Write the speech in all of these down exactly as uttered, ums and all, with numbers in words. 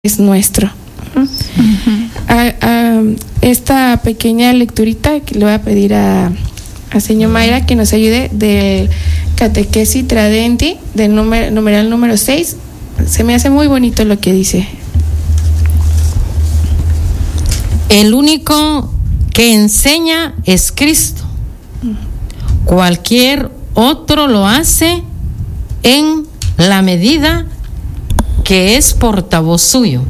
es nuestro. Uh-huh. A, a esta pequeña lecturita que le voy a pedir a, a señor Mayra que nos ayude del Catequesis Tradentis, del numer, numeral número seis. Se me hace muy bonito lo que dice. El único que enseña es Cristo. Cualquier otro lo hace en la medida que es portavoz suyo,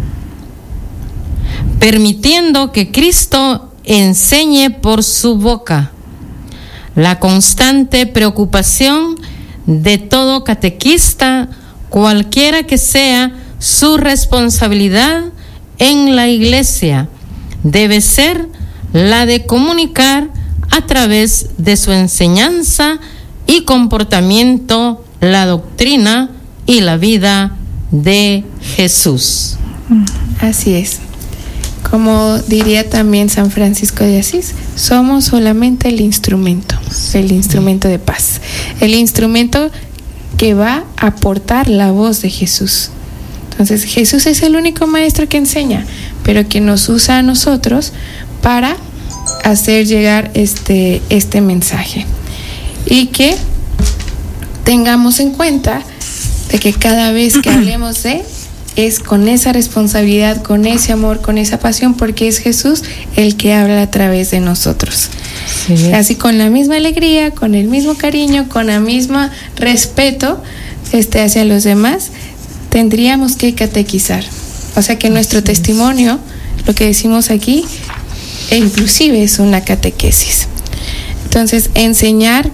permitiendo que Cristo enseñe por su boca. La constante preocupación de todo catequista, cualquiera que sea su responsabilidad en la Iglesia, debe ser la de comunicar a través de su enseñanza y comportamiento la doctrina y la vida de Jesús. Así es. Como diría también San Francisco de Asís, somos solamente el instrumento, el instrumento de paz, el instrumento que va a aportar la voz de Jesús. Entonces, Jesús es el único maestro que enseña, pero que nos usa a nosotros para hacer llegar este, este mensaje. Y que tengamos en cuenta de que cada vez que hablemos de, es con esa responsabilidad, con ese amor, con esa pasión, porque es Jesús el que habla a través de nosotros. Sí. Así, con la misma alegría, con el mismo cariño, con el mismo respeto este, hacia los demás, tendríamos que catequizar. O sea que nuestro sí. testimonio, lo que decimos aquí, e inclusive es una catequesis. Entonces, enseñar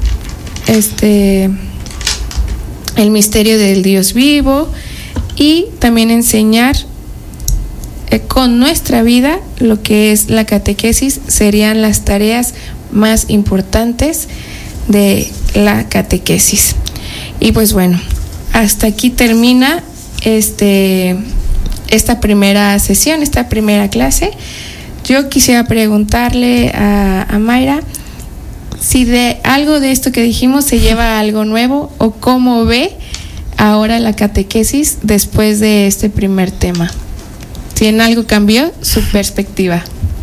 este el misterio del Dios vivo y también enseñar eh, con nuestra vida lo que es la catequesis, serían las tareas más importantes de la catequesis. Y pues bueno, hasta aquí termina este esta primera sesión, esta primera clase. Yo quisiera preguntarle a, a Mayra si de algo de esto que dijimos se lleva algo nuevo, o cómo ve ahora la catequesis después de este primer tema. Si en algo cambió su perspectiva.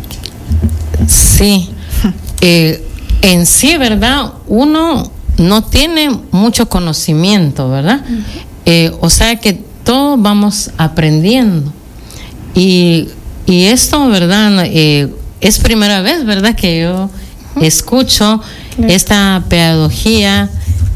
Sí, eh, en sí, ¿verdad? Uno no tiene mucho conocimiento, ¿verdad? Uh-huh. Eh, o sea que todos vamos aprendiendo. Y, y esto, ¿verdad? Eh, es primera vez, ¿verdad? Que yo escucho claro. esta pedagogía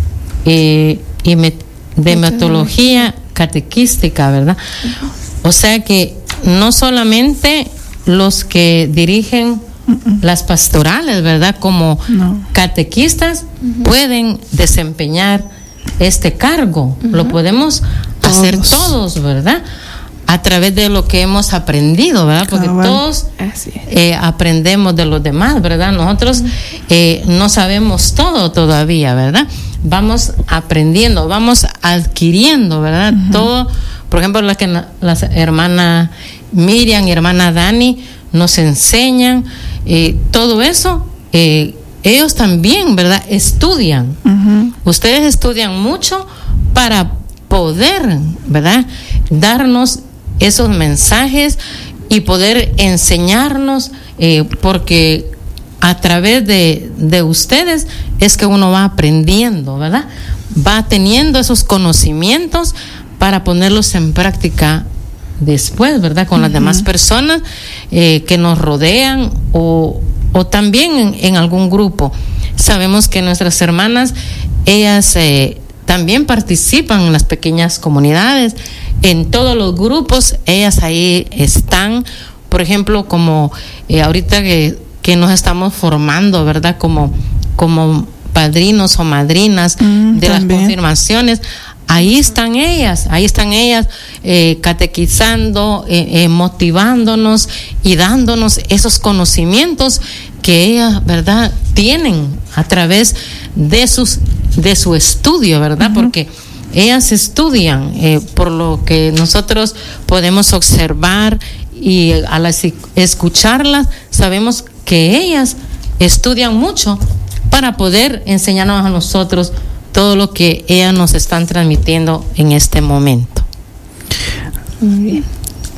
eh, y met, de metodología catequística, ¿verdad? Uh-huh. O sea que no solamente los que dirigen uh-uh. las pastorales, ¿verdad? Como no. catequistas uh-huh. pueden desempeñar este cargo, uh-huh. lo podemos todos. hacer todos, ¿verdad? A través de lo que hemos aprendido, ¿verdad? Porque ah, todos eh, aprendemos de los demás, ¿verdad? Nosotros eh, no sabemos todo todavía, ¿verdad? Vamos aprendiendo, vamos adquiriendo, ¿verdad? Uh-huh. Todo, por ejemplo, la que las hermanas Miriam y hermana Dani nos enseñan, eh, todo eso, eh, ellos también, ¿verdad? Estudian. Uh-huh. Ustedes estudian mucho para poder, ¿verdad? Darnos esos mensajes y poder enseñarnos, eh, porque a través de, de ustedes es que uno va aprendiendo, ¿verdad? Va teniendo esos conocimientos para ponerlos en práctica después, ¿verdad? Con uh-huh. las demás personas eh, que nos rodean o, o también en, en algún grupo. Sabemos que nuestras hermanas, ellas eh, también participan en las pequeñas comunidades, en todos los grupos, ellas ahí están, por ejemplo, como eh, ahorita que, que nos estamos formando, ¿verdad? Como, como padrinos o madrinas mm, de también. Las confirmaciones, ahí están ellas, ahí están ellas eh, catequizando, eh, eh, motivándonos y dándonos esos conocimientos que ellas, ¿verdad?, tienen a través de sus de su estudio, ¿verdad? Uh-huh. Porque ellas estudian, eh, por lo que nosotros podemos observar y al escucharlas sabemos que ellas estudian mucho para poder enseñarnos a nosotros todo lo que ellas nos están transmitiendo en este momento. Muy bien.